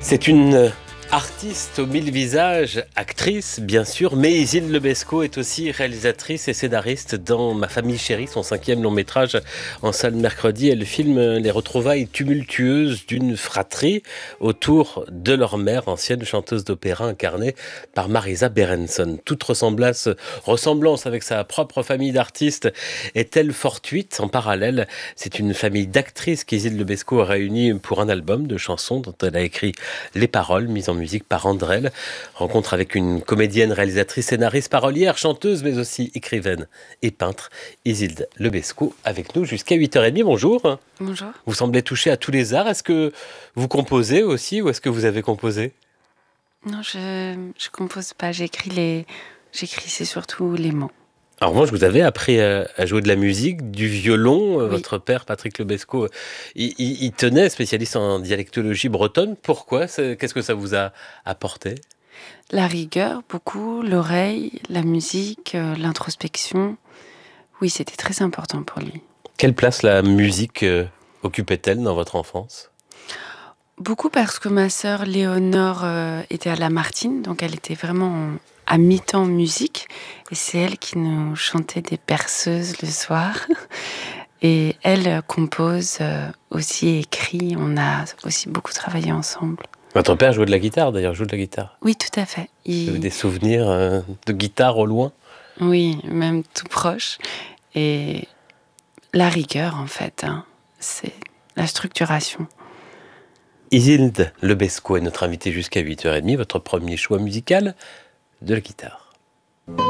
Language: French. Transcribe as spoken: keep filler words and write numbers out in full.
C'est une artiste aux mille visages, actrice bien sûr, mais Isilde Lebesco est aussi réalisatrice et scénariste dans Ma famille chérie, son cinquième long métrage en salle mercredi. Elle filme les retrouvailles tumultueuses d'une fratrie autour de leur mère, ancienne chanteuse d'opéra incarnée par Marisa Berenson. Toute ressemblance, ressemblance avec sa propre famille d'artistes est-elle fortuite? En parallèle, c'est une famille d'actrices qu'Isilde Lebesco a réunie pour un album de chansons dont elle a écrit les paroles, mises en musique par Andrel. Rencontre avec une comédienne, réalisatrice, scénariste, parolière, chanteuse, mais aussi écrivaine et peintre. Isilde Lebesco avec nous jusqu'à huit heures trente. Bonjour. Bonjour. Vous semblez toucher à tous les arts. Est-ce que vous composez aussi ou est-ce que vous avez composé? Non, je je compose pas. J'écris les, j'écris c'est surtout les mots. En revanche, vous avez appris à, à jouer de la musique, du violon. Oui. Votre père, Patrick Lebesco, il, il, il tenait, spécialiste en dialectologie bretonne. Pourquoi? Qu'est-ce que ça vous a apporté? La rigueur, beaucoup, l'oreille, la musique, euh, l'introspection. Oui, c'était très important pour lui. Quelle place la musique euh, occupait-elle dans votre enfance? Beaucoup parce que ma sœur Léonore euh, était à Lamartine, donc elle était vraiment en- à mi-temps musique. Et c'est elle qui nous chantait des berceuses le soir. Et elle euh, compose euh, aussi, écrit. On a aussi beaucoup travaillé ensemble. Votre père jouait de la guitare, d'ailleurs, joue de la guitare. Oui, tout à fait. Vous avez Il... des souvenirs euh, de guitare au loin? Oui, même tout proche. Et la rigueur, en fait, hein, c'est la structuration. Isilde Lebesco est notre invitée jusqu'à huit heures trente. Votre premier choix musical, de la guitare.